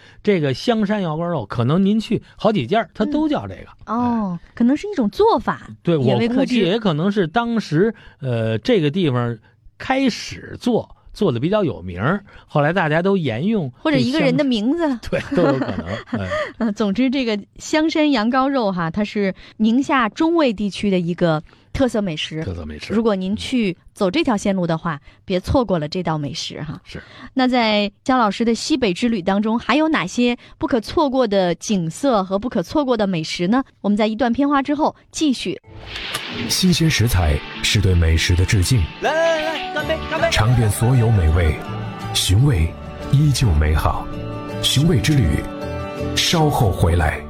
这个香山羊羔肉，可能您去好几家，它都叫这个。 可能是一种做法， 对， 也未可知， 也可能是当时这个地方开始做的比较有名，后来大家都沿用， 或者一个人的名字， 对，都有可能。 总之这个香山羊羔肉哈，它是宁夏中卫地区的一个特色美食。如果您去走这条线路的话，别错过了这道美食哈。 是。 那在姜老师的西北之旅当中，还有哪些不可错过的景色和不可错过的美食呢？我们在一段片花之后继续。 新鲜食材是对美食的致敬， 来，干杯！ 尝遍所有美味，寻味依旧美好。寻味之旅，稍后回来。